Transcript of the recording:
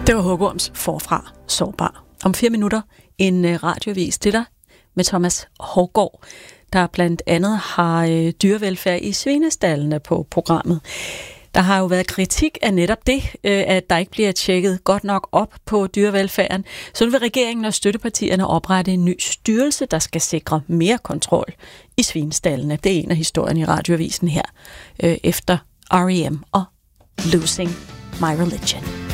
Det var Hugorms Forfra Sårbar. Om 4 minutter en radiovis til dig med Thomas Hougaard, der blandt andet har dyrevelfærd i svinestallene på programmet. Der har jo været kritik af netop det, at der ikke bliver tjekket godt nok op på dyrevelfærden. Så nu vil regeringen og støttepartierne oprette en ny styrelse, der skal sikre mere kontrol i svinestallene. Det er en af historierne i radioavisen her, efter R.E.M. og Losing My Religion.